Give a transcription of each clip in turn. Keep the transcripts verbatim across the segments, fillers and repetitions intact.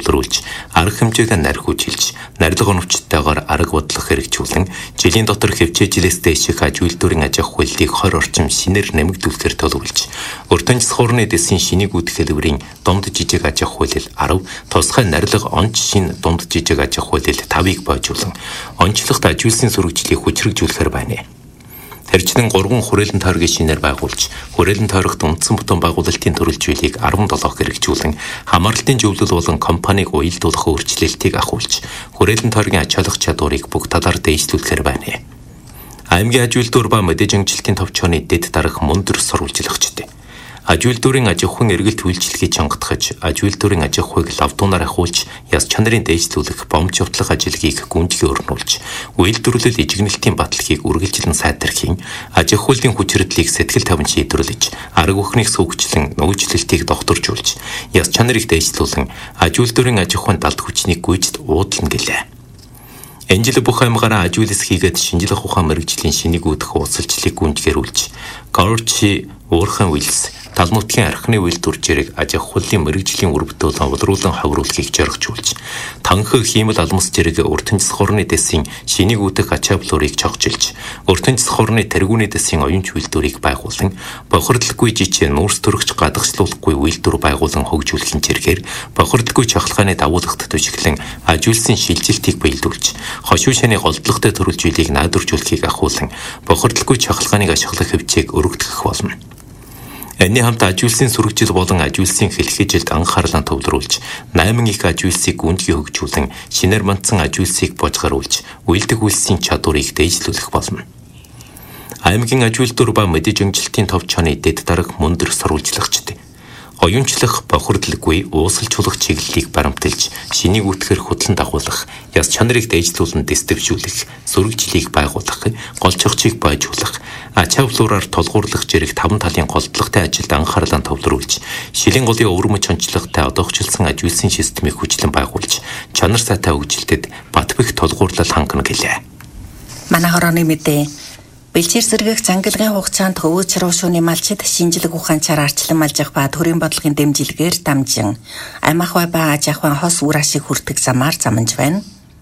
төвлөрүүлж, арга хэмжээгээ нархиужилж, нарилга оновчтойгоор арга бодлого хэрэгжүүлэн, жилийн дотор хөвчөөжилээс дэших аж үйлдвэрийн аж ахуй хуулийг хойд орчим шинээр нэмэгдүүлэхээр төлөвлөж, өртөн цэцхуурны дэсийн шинийг үүдэх хэлбэрийн дунд жижиг аж ахуй хууль арав, тусгай нарилга онц шин дунд жижиг аж ахуй хууль тавыг боожуулан, онцлогт аж үйлсийн сурвалжлыг хүчрхжүүлэхээр байна. Тэрчнэн гурван хүрээлэн тойргийн шинээр байгуулж, хүрээлэн тойрогт үндсэн бүтээн байгуулалтын төрөлжүүлийг арван долоо хэрэгжүүлэн, хамаарлтын зөвлөл болон компаниг уялдуулах өөрчлөлтийг ахуулж, хүрээлэн тойргийн аж холох чадварыг бүх талаар дээшлүүлэхээр байна. Аймгийн аж үйлдвэр ба мэдээж ангилалтын товчооны дэд дарах мундар сурвалжлагчид. Аж үйлдвэрийн аж ахуйн эргэлт үйлчлэгийг чангатгаж, аж үйлдвэрийн аж ахуйг лавдуунаар ахиулж, яс чанарын дээшлүүлэх, бомж явдлах ажилгийг гүнзгий өрнүүлж, үйлдвэрлэл ижигнэлтийн баталгааг үргэлжлэн сайдэрхийн, аж ахуйлын хүчирдлийг сэтгэл тавин шийдвэрлэж, арга ухныг сүйгчлэн нөөцлөлтийг докторжуулж, яс чанарыг дээшлүүлэн, аж үйлдвэрийн аж ахуйн далд хүчнийг гүйцэд уудлана гэлээ. Энэ жил бүх аймгаараа аж үйлс хийгээд шинжлэх ухаан мэргэжлийн шинийг үүдэх уулзалчлыг гүнзгийрүүлж, Горчи, Уурхан үйлс, Талмутгийн архины үйлдвэр зэрэг аж ахуйлын мэргэжлийн үр бүтээлэн улруулан хавруулахыг зоригжуулж, танхаг хиймэл алмас зэрэг өртөн цэцхуурны дэсийн шинийг үүдэх ачаавлуурыг чогжилж, өртөн цэцхуурны тэргүүний дэсийн оюунч үйлдвэрийг байгуулан, бохирдлгүй жижиг нүүрс төрөгч гадагшлуулахгүй үйлдвэр байгуулан хөгжүүлэхин зэргээр бохирдлгүй чахалгааны дагуулгад төшөглөн аж үйлсийн шилжилтийг биелүүлж, хошуу шаны голдлогтой төрөлжүүлийг найдваржуулахыг ахуулан, бохирдлгүй чахалгааныг ашиглах хэмжээг өргөдгөх болно. Энэний хамт аж үйлсийн сүрэгжил болон аж үйлсийн хэлхээжилд анхаарлаа төвлөрүүлж, найман их аж үйлсийг гүнзгий хөгжүүлэн, шинээр мандсан аж үйлсийг божгаруулж, үйлдэх үйлсийн чадварыг дээшлүүлэх болно. Аймгийн аж үйлдвэр ба мэдээж ангилалтын товчооны дэд дарах мундар сурвалжлагчид. Оюунчлах, бохирдлгүй, уусгал чулах чиглэлийг баримталж, шинийг үтгэхэр хөтлөн дагуулах, яс чанарыг дээшлүүлэн дэстөвшүүлэх, сүрэгжлийг байгуулах, голчогчийг бойжуулах, ачаавлуураар тулгуурлах зэрэг таван талын голдлогтой ажилд анхаарлаа төвлөрүүлж, шилийн голын өвөрмөж онцлогтой одоогчлсон аж үйлсийн системийг хүчлэн байгуулж, чанар сайтай хөгжилтэд батбих тулгуурлал хангана гэлээ. Манай хорооны мэдээ бэлчээр сэргэх зангилгын хугацаанд хөвөөч рушууны малчид шинжлэх ухаанчаар арчлан малжих ба төрийн бодлогын дэмжлэгээр дамжин ам ахуй ба аж ахуйн хос үр ашиг хүртэх замаар заманж байна.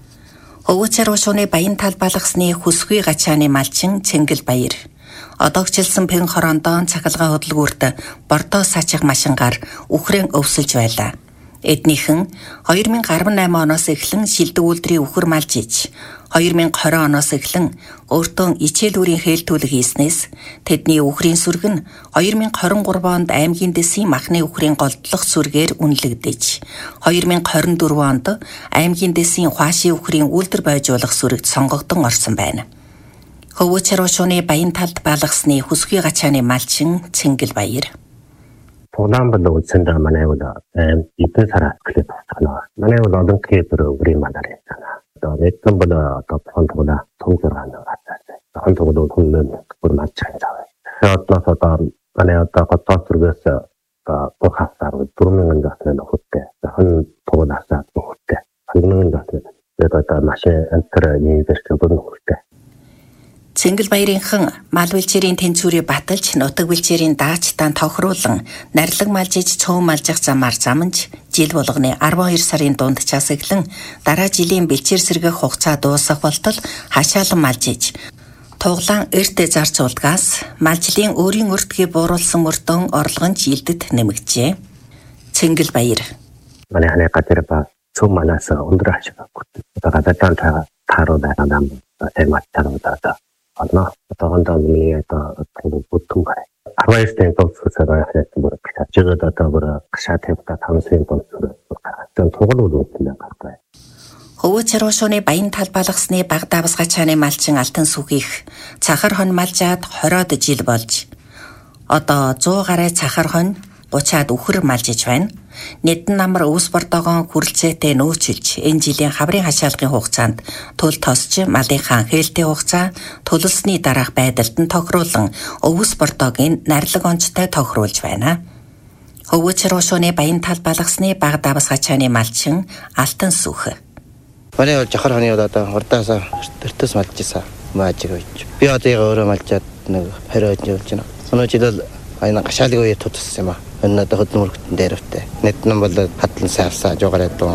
Хөвөөч рушууны баян тал балгасны хүсгүй гачааны малчин Цэнгэл Баяр одоогчлсон пэн хорондоон цахилгаан хөдөлгүүрт бордоо саачих машингаар үхрэн өвсөлж байлаа. Эднийхэн хоёр мянга арван найман оноос эхлэн шилдэг үйлдвэрийн үхэр малж иж, хоёр мянга хорин оноос эхлэн өөртөө ичээлүүрийн хээлтүүлэг хийснээс тэдний үхрийн сүрэг нь хоёр мянга хорин гурван онд аймгийн дэсийн махны үхрийн голдлох сүргээр үнэлэгдэж, хоёр мянга хорин дөрвөн онд аймгийн дэсийн хуашийн үхрийн үйлдвэр бойжуулах сүрэгт сонгогдсон орсон байна. Хөвөөч рушууны баян талд балгасны хүсгүй гачааны малчин Цэнгэл Баяр. Програмбал үзсэн даа манай бол эдгээр сараа клип байна. Манай бол олон клипэр өгрийн манаар байна. Одоо нэгэн бол одоо фонтгода томгороо аваад. Фонтгода хүннээ бүр маань чанараа. Тэгэхээр одоо манай одоо готоо зүргээс одоо хасаар дөрвөн мянган гатны нөхөдтэй. Хэн тогоодасаа нөхөдтэй. хэн мянган гатны. Тэгээд одоо машин антер нийлэрсэн бүр нөхөдтэй. Цэнгэл Баярынхан мал бэлчээрийн тэнцвэрийг баталж, нутаг бэлчээрийн даачтаан тохируулан, нарилга малжиж цөөн малжих замаар заманж, жил болгоны арван хоёр сарын дунд чаас эхлэн дараа жилийн бэлчээр сэргэх хугацаа дуусах болтол хашаалан малжиж, туглаан эрт зарцуулгаас малжлын өөрийн өртгий бууруулсан мөрдөн орлогон жилдэд нэмэгджээ. Цэнгэл Баяр. Манай ханы газар ба цөөн манаас өндөр ашиг авах. Одоо гадаадан тааруу байгаа нам тэмат таруулаад одно одоогондоо миний одоо бүтэн гай. арван эстэй томцсороо яхад бүр чигэд одоо бүр гашаа тавьта тамсын томцсороо гаргасан тугал үлдсэн байна. Хөвөөч рушууны баян тал балгасны баг давс гачааны малчин алтан сүхих цахар хон малжаад хороод жил болж одоо зуун гаруй цахар хон гуйчаад үхэр малжиж байна. Нэдэн намар өвс бордоогоо хүрэлцээтэй нөөцөлж энэ жилийн хаврын хашаалгын хугацаанд тул тосч малынхаа хээлтэй хугацаа тулсны дараах байдалд нь тохируулан өвс бордоогийн нарилга онцтой тохируулж байна. Хөвөөч рушууны баян тал балгасны баг давс гачааны малчин алтан сүх. Манай бол жахар ханы одоо урдаасаа өртөөс малж ийсэн маажиг байж. Би одоо өөрөө малжаад нэг хориод явж байна. Өнөө жил аяна гашаалыг үе тутсан юм аа. Энэ одоо хөдөлмөртөн дээрвтэй. Нэт нам бол хадлан савсаа жогараад